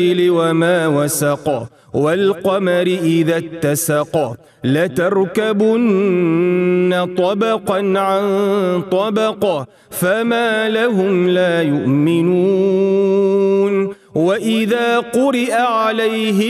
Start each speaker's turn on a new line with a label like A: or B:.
A: وما وسق والقمر إذا اتسق لتركبن طبقا عن طبق فما لهم لا يؤمنون وإذا قرئ عليهم